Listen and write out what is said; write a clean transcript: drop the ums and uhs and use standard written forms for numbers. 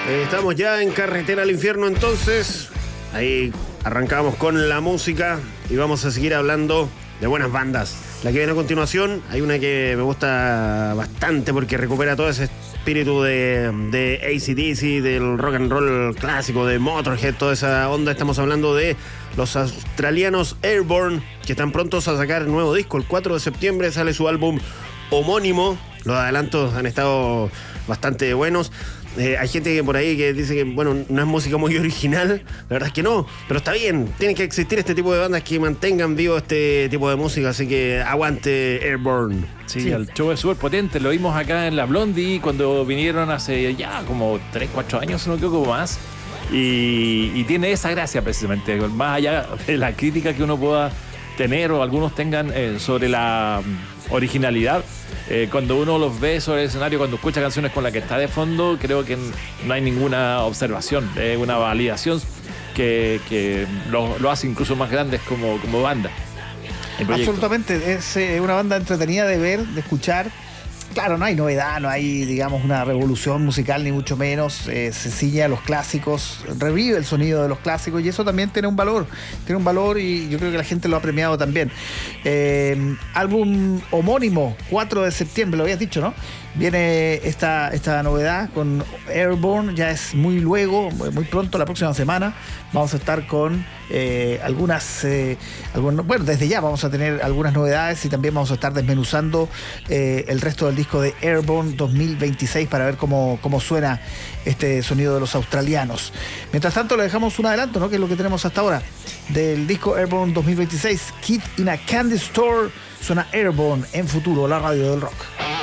Estamos ya en Carretera al Infierno, entonces. Ahí arrancamos con la música y vamos a seguir hablando de buenas bandas. La que viene a continuación, hay una que me gusta bastante porque recupera todo ese espíritu de AC/DC, del rock and roll clásico, de Motorhead, toda esa onda. Estamos hablando de los australianos Airborne, que están prontos a sacar nuevo disco. El 4 de septiembre sale su álbum homónimo. Los adelantos han estado bastante buenos. Hay gente que por ahí que dice que, bueno, no es música muy original. La verdad es que no, pero está bien. Tiene que existir este tipo de bandas que mantengan vivo este tipo de música, así que aguante Airborne. Sí, el show es súper potente. Lo vimos acá en la Blondie cuando vinieron hace ya como 3-4 años, si no me equivoco, más. Y tiene esa gracia precisamente, más allá de la crítica que uno pueda tener o algunos tengan sobre la originalidad. Cuando uno los ve sobre el escenario, cuando escucha canciones con la que está de fondo, creo que no hay ninguna observación, una validación que lo hace incluso más grandes como banda. Absolutamente, es una banda entretenida de ver, de escuchar. Claro, no hay novedad, no hay, digamos, una revolución musical, ni mucho menos. Se ciñe a los clásicos, revive el sonido de los clásicos y eso también tiene un valor y yo creo que la gente lo ha premiado también. Álbum homónimo, 4 de septiembre, lo habías dicho, ¿no? Viene esta novedad con Airborne, ya es muy luego, muy pronto, la próxima semana. Vamos a estar con bueno, desde ya vamos a tener algunas novedades y también vamos a estar desmenuzando el resto del disco de Airborne 2026 para ver cómo suena este sonido de los australianos. Mientras tanto, le dejamos un adelanto, ¿no? Que es lo que tenemos hasta ahora del disco Airborne 2026. Kid in a Candy Store, suena Airborne en Futuro, la radio del rock.